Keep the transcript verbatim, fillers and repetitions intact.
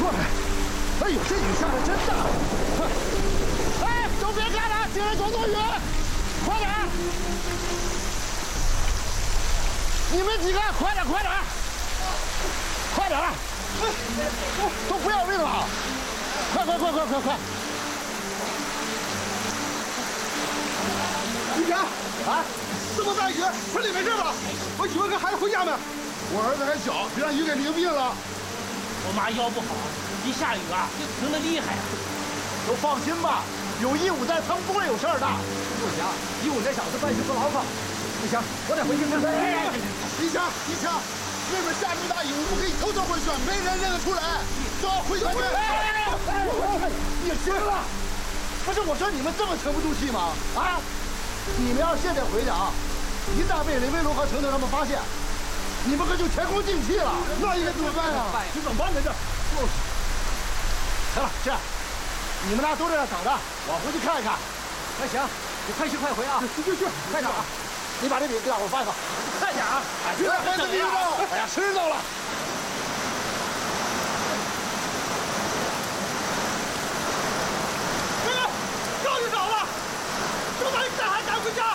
哎呦，这雨下的真大！哎，都别干了，进来躲躲雨，快点！你们几个快点，快点，快点！都不要命了！快快快快快快！ 于田啊， 这么大雨，村里没事吧？我许文跟孩子回家没？ 我儿子还小，别让雨给淋病了。 我妈腰不好，一下雨啊就疼得厉害啊。 都放心吧，有义武在，他们不会有事儿的。 不行，义武这小子办事不牢靠。不行，我得回去看看。 李强，李强，那边下这么大雨，我们可以偷偷回去，没人认得出来。走，回去。也行了，不是我说你们这么沉不住气吗？啊，你们要现在回去啊，一旦被雷威罗和程程他们发现，你们可就前功尽弃了。那应该怎么办呀？ 这怎么办呢？这， 行了，这样，你们俩都在这等着，我回去看一看。 那行，你快去快回啊！ 去去去，快点啊！你把这笔给大伙发一发， 快点啊！ 别回来，别走！哎呀，迟到了。